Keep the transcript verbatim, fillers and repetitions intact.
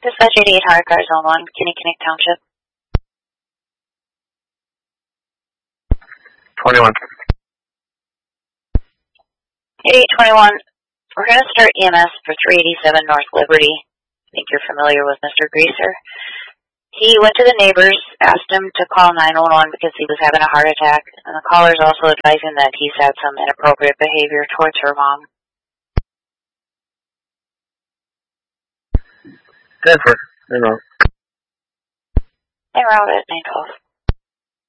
Dispatch eighty-eight Hard Car Zone one, Kinnickinnick Township. twenty-one. eighty-eight twenty-one, we're going to start E M S for three eighty-seven North Liberty. I think you're familiar with Mister Greaser. He went to the neighbors, asked him to call nine one one because he was having a heart attack, and the caller's also advising that he's had some inappropriate behavior towards her mom. Denver, you know. They were out at nine twelve.